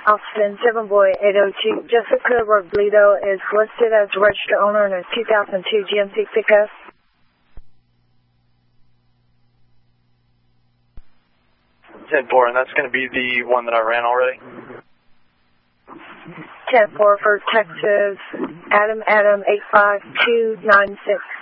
Austin 7 Boy 802. Jessica Robledo is listed as the registered owner in a 2002 GMC pickup. 10-4, and that's going to be the one that I ran already? 10-4 for Texas, Adam 85296.